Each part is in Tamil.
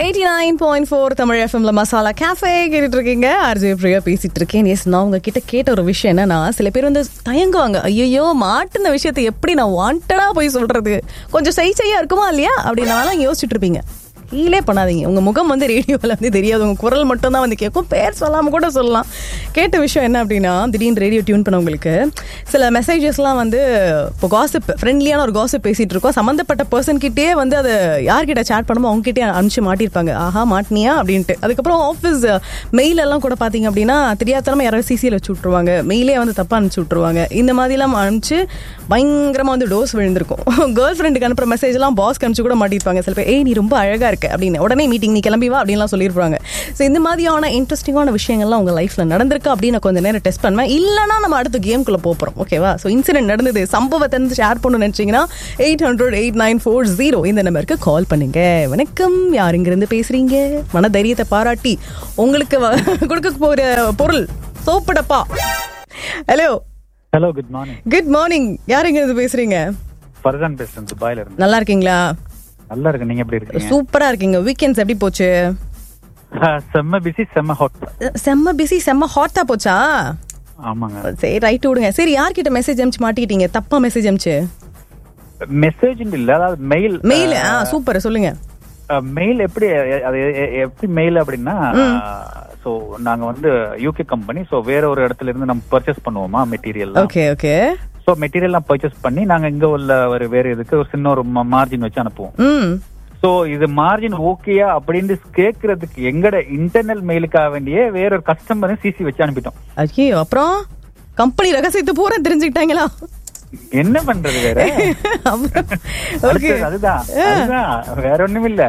89.4 தமிழ் எஃப்எம்ல மசாலா கேஃபே கேட்டுட்டு இருக்கீங்க. ஆர்ஜே பிரியா பேசிட்டு இருக்கேன். எஸ், நான் உங்ககிட்ட கேட்ட ஒரு விஷயம் என்னன்னா, சில பேர் வந்து தயங்குவாங்க. ஐயோ, மாட்டுன விஷயத்தை எப்படி நான் வாண்டடா போய் சொல்றது, கொஞ்சம் செய்யா இருக்குமா இல்லையா அப்படின்னாலும் யோசிச்சுட்டு இருப்பீங்க. ஃபீலே பண்ணாதீங்க. உங்கள் முகம் வந்து ரேடியோவில் வந்து தெரியாது, உங்கள் குரல் மட்டும் தான் வந்து கேட்கும். பேர் சொல்லாமல் கூட சொல்லலாம். கேட்ட விஷயம் என்ன அப்படின்னா, திடீர்னு ரேடியோ டியூன் பண்ணவங்களுக்கு சில மெசேஜஸ்லாம் வந்து இப்போ காசிப், ஃப்ரெண்ட்லியான ஒரு காசிப் பேசிகிட்டு இருக்கோம். சம்மந்தப்பட்ட பர்சன்கிட்டே வந்து அதை யார்கிட்ட சேட் பண்ணுமோ அவங்ககிட்டே அனுப்பிச்சு மாட்டியிருப்பாங்க. ஆஹா, மாட்டினியா அப்படின்ட்டு. அதுக்கப்புறம் ஆஃபீஸ் மெயிலெல்லாம் கூட பார்த்தீங்க அப்படின்னா தெரியாதனமாக யாராவது சிசியில் வச்சு விட்ருவாங்க, மெயிலே வந்து தப்பாக அனுப்பிச்சு விட்ருவாங்க. இந்த மாதிரிலாம் அனுப்பிச்சு பயங்கரமாக வந்து டோஸ் விழுந்திருக்கும். கேர்ள் ஃப்ரெண்டுக்கு அனுப்புகிற மெசேஜ்லாம் பாஸ்க்கு அனுப்பிச்சு கூட மாட்டியிருப்பாங்க. சில பேர், ஏய் நீ ரொம்ப அழகாக இருக்கு அப்படின்னு உடனே மீட்டிங் நீ கிளம்பி வா அப்படின்லாம் சொல்லியிருப்பாங்க. ஸோ இந்த மாதிரியான இன்ட்ரெஸ்டிங்கான விஷயங்கள்லாம் உங்கள் லைஃப்பில் நடந்திருக்கு அப்படின்னு நான் கொஞ்சம் நேரம் டெஸ்ட் பண்ணுவேன். இல்லைனா நம்ம அடுத்த கேம்குள்ளே போகிறோம். ஓகேவா? ஸோ இன்சிடென்ட் நடந்தது, சம்பவத்தை வந்து ஷேர் பண்ணணும்னு நினச்சிங்கன்னா 800-8940 இந்த நம்பருக்கு கால் பண்ணுங்க. வணக்கம், யார் இங்கிருந்து பேசுறீங்க? மன தைரியத்தை பாராட்டி உங்களுக்கு கொடுக்க போகிற பொருள் சோப்புடப்பா. Hello hello, good morning. Good morning. யார் இங்கிருந்து பேசுறீங்க? ஃபர்சான் பேசுறேன், துபாயில இருந்து. நல்லா இருக்கீங்களா? நல்லா இருக்கு. நீங்க எப்படி இருக்கீங்க? சூப்பரா இருக்கீங்க. வீக்கெண்ட்ஸ் எப்படி போச்சு? செம்ம பிஸி, செம்ம ஹாட். செம்ம பிஸி, செம்ம ஹாட்டா போச்சா? ஆமாங்க. சரி, ரைட் விடுங்க. சரி, யார்கிட்ட மெசேஜ் அனுப்பிச்சு மாட்டிக்கிட்டீங்க? தப்பா மெசேஜ் அனுப்பிச்சு. மெசேஜ் இல்ல, அதாவது மெயில். மெயில். சூப்பர், சொல்லுங்க. மெயில் எப்படி, அது எப்படி மெயில் அப்படின்னா, சோ நாங்க வந்து யூகே கம்பெனி. சோ வேற ஒரு இடத்துல இருந்து நம்ம பர்ச்சேஸ் பண்ணுவோமா material. Okay okay. So மெட்டீரியல்லாம் purchase பண்ணி நாங்க இங்க உள்ள ஒரு வேற இதுக்கு ஒரு சின்ன ஒரு மார்ஜின் வச்சு அனுப்புவோம். சோ இது மார்ஜின் ஓகேயா அப்படின்னு கேக்குறதுக்கு எங்கட இன்டர்னல் மெயிலுக்காக வேண்டிய வேற ஒரு கஸ்டமர் சிசி வச்சு அனுப்பிட்டோம். ஐயோ, அப்புறம் கம்பெனி ரகசியத்தை பூரா தெரிஞ்சுக்கிட்டாங்களா? என்ன பண்றது வேற? அதுதான் வேற ஒண்ணும் இல்ல.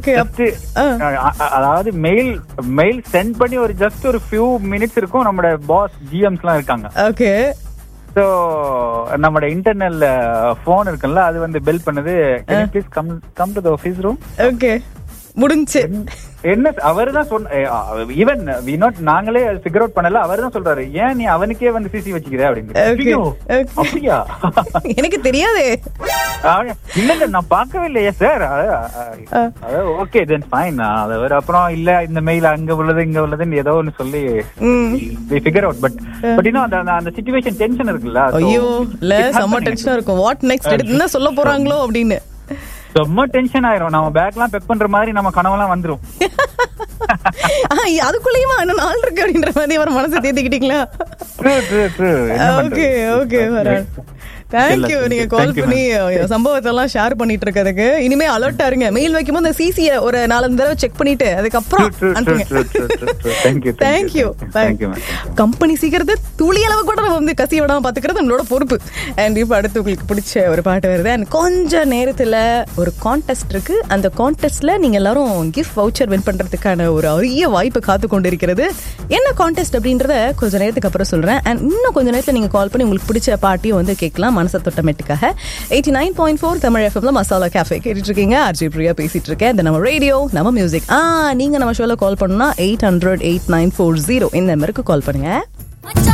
அதாவது மெயில் சென்ட் பண்ணி ஒரு ஜஸ்ட் ஒரு ஃபியூ மினிட்ஸ் இருக்கும். நம்மளோட பாஸ் ஜிஎம்ஸ் எல்லாம் இருக்காங்க. ஓகே. சோ நம்மளோட இன்டர்னல் போன் இருக்குல்ல, அது வந்து பெல் பண்ணுது, please come to the office room. Okay, முடிஞ்சு. என்ன அவர்தான் சொன்ன, ஈவன் வி நாட், நாங்களே ஃபிகர் அவுட் பண்ணல. அவர்தான் சொல்றாரு, ஏன் நீ அவனுக்கே வந்து சிசி வச்சுக்கிற அப்படின்னு. அப்படியா? எனக்கு தெரியாதே. இல்ல நான் பார்க்கவே இல்லையே சார். Okay then fine. அப்புறம் இல்ல இந்த மெயில் அங்க உள்ளது இங்க உள்ளதுன்னு ஏதோ ஒன்னு சொல்லி ஃபிகர் அவுட். பட் இன்னும் அந்த சிச்சுவேஷன் டென்ஷன் இருக்குல்ல. ஐயோ, இல்ல செம்ம டென்ஷனா இருக்கும். வாட் நெக்ஸ்ட், என்ன சொல்ல போறாங்களோ அப்படின்னு ரொம்ப டென்ஷன் ஆயிரும். நம்ம பேக்லாம் பெக் பண்ற மாதிரி நம்ம கனவெல்லாம் வந்துரும். அதுக்குள்ளேயுமா இன்னும் நாள் இருக்கு அப்படின்ற மாதிரி ஒரு மனசை தேத்திக்கிட்டீங்களா? Okay okay, thank you. நீங்க கால் பண்ணி சம்பவத்தை எல்லாம் ஷேர் பண்ணிட்டு இருக்கிறதுக்கு. இனிமே அலர்ட்டா இருங்க. மெயில் வைக்கும்போது அந்த சிசிய ஒரு 4 தடவை செக் பண்ணிட்டு அதுக்கப்புறம் தேங்க்யூ. கம்பெனி சீக்கிரத்தை துளி அளவு கூட நம்ம வந்து கசி விடாம பாத்துக்கிறது நம்மளோட பொறுப்பு. அண்ட் இப்ப அடுத்து உங்களுக்கு பிடிச்ச ஒரு பாட்டு வருது. அண்ட் கொஞ்ச நேரத்துல ஒரு கான்டெஸ்ட் இருக்கு. அந்த கான்டெஸ்ட்ல நீங்க எல்லாரும் கிஃப்ட் வவுச்சர் வின் பண்றதுக்கான ஒரு அரிய வாய்ப்பு காத்து கொண்டு இருக்கிறது. என்ன கான்டெஸ்ட் அப்படின்றத கொஞ்ச நேரத்துக்கு அப்புறம் சொல்றேன். அண்ட் இன்னும் கொஞ்ச நேரத்துல நீங்க கால் பண்ணி உங்களுக்கு பிடிச்ச பாட்டியும் வந்து கேட்கலாம். மனசை தொட்டமெட்டுக்காக 89.4 தமிழ் எஃப்எம்ல மசாலா கேஃபே கேட்டுட்டு இருக்கீங்க. ஆர்ஜே பிரியா பேசிட்டு இருக்கேன். இந்த நம்ம ரேடியோ, நம்ம மியூசிக். நீங்க நம்ம ஷோல கால் பண்ணணும்னா 800-8940 இந்த நம்பருக்கு கால் பண்ணுங்க.